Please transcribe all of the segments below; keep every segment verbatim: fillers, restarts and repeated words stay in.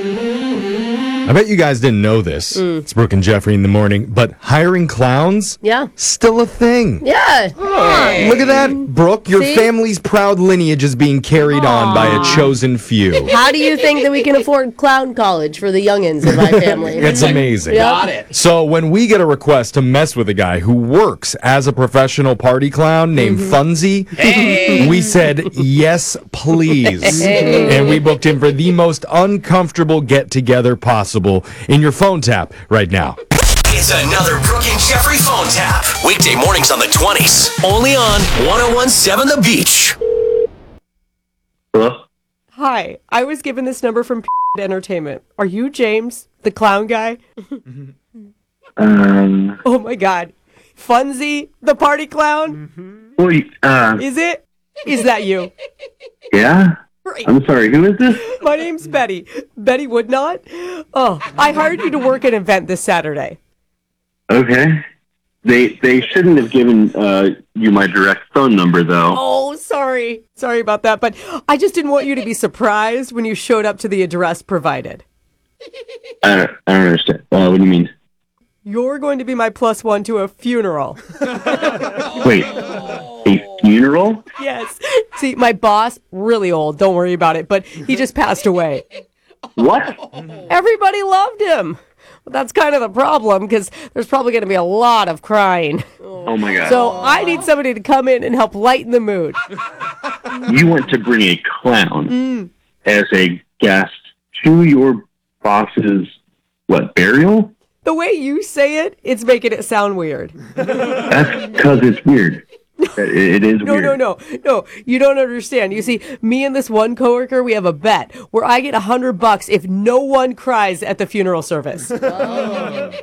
I bet you guys didn't know this. Mm. It's Brooke and Jeffrey in the morning, but hiring clowns? Yeah. Still a thing. Yeah. Hey. Look at that, Brooke. Your See? family's proud lineage is being carried Aww. on by a chosen few. How do you think that we can afford clown college for the youngins in my family? It's amazing. Yep. Got it. So when we get a request to mess with a guy who works as a professional party clown named mm-hmm. Funzy, hey. we said, yes, please. Hey. And we booked him for the most uncomfortable get-together possible in your phone tap right now. It's another Brooke and Jeffrey phone tap. Weekday mornings on the twenties. Only on one oh one seven The Beach. Hello? Hi, I was given this number from Entertainment. Are you James, the clown guy? um. Oh my God. Funzy, the party clown? Mm-hmm. Wait, uh. Is it? Is that you? Yeah? Right. I'm sorry, who is this? My name's Betty. Betty Woodnot. Oh, I hired you to work at an event this Saturday. Okay. They they shouldn't have given uh, you my direct phone number, though. Oh, sorry. Sorry about that, but I just didn't want you to be surprised when you showed up to the address provided. I don't, I don't understand. Uh, what do you mean? You're going to be my plus one to a funeral. Wait, a funeral? Yes. See, my boss, really old, don't worry about it, but he just passed away. What? Everybody loved him. But that's kind of the problem, because there's probably going to be a lot of crying. Oh, my God. So I need somebody to come in and help lighten the mood. You want to bring a clown mm. as a guest to your boss's, what, burial? The way you say it, it's making it sound weird. That's because it's weird. It is no, weird. No, no, no, no. You don't understand. You see, me and this one coworker, we have a bet where I get a hundred bucks if no one cries at the funeral service. Oh.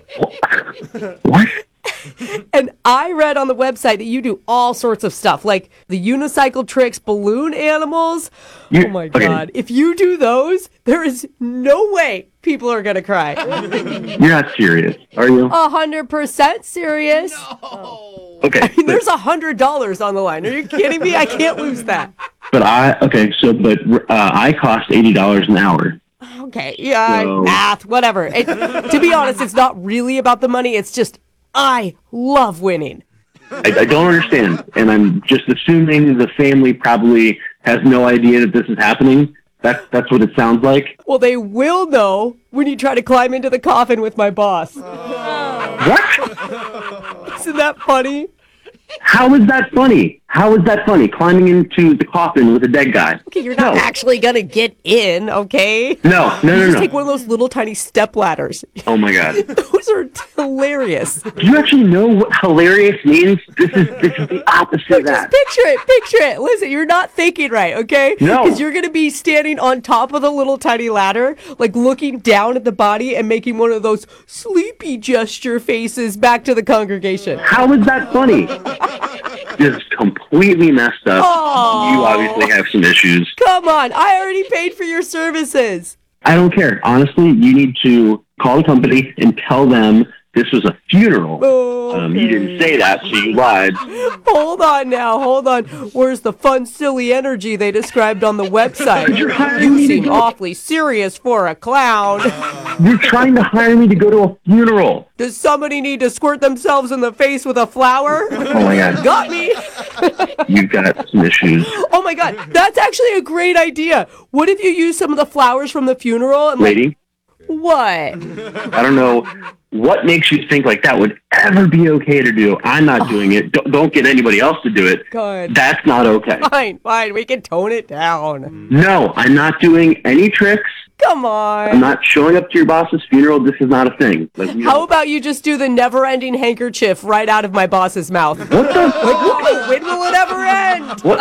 What? And I read on the website that you do all sorts of stuff, like the unicycle tricks, balloon animals. You, oh, my God. Okay. If you do those, there is no way people are going to cry. You're not serious, are you? A hundred percent serious. No. Okay. I mean, there's a hundred dollars on the line. Are you kidding me? I can't lose that. But I, okay, so, but uh, I cost eighty dollars an hour. Okay, yeah, so... math, whatever. It, to be honest, it's not really about the money. It's just, I love winning. I, I don't understand. And I'm just assuming the family probably has no idea that this is happening. That's, that's what it sounds like. Well, they will know when you try to climb into the coffin with my boss. What? Isn't that funny? How is that funny? How is that funny? Climbing into the coffin with a dead guy. Okay, you're not no. actually going to get in, okay? No, no, no, you just no. take one of those little tiny step ladders. Oh, my God. Those are hilarious. Do you actually know what hilarious means? This is this is the opposite no, of that. Just picture it, picture it. Listen, you're not thinking right, okay? No. Because you're going to be standing on top of the little tiny ladder, like looking down at the body and making one of those sleepy gesture faces back to the congregation. How is that funny? This is completely messed up. Aww. You obviously have some issues. Come on, I already paid for your services. I don't care. Honestly, you need to call the company and tell them this was a funeral. Oh, okay. um, you didn't say that, so you lied. Hold on now, hold on. Where's the fun, silly energy they described on the website? You seem awfully serious for a clown. You're trying to hire me to go to a funeral. Does somebody need to squirt themselves in the face with a flower? Oh, my God. Got me. You've got some issues. Oh, my God. That's actually a great idea. What if you use some of the flowers from the funeral? And Lady? Like, what? I don't know what makes you think like that would ever be okay to do. I'm not oh. doing it. Don't, don't get anybody else to do it. Good. That's not okay. Fine, fine. We can tone it down. No, I'm not doing any tricks. Come on. I'm not showing up to your boss's funeral. This is not a thing. Like, How know. about you just do the never-ending handkerchief right out of my boss's mouth? What the? Like, when will it ever end? What?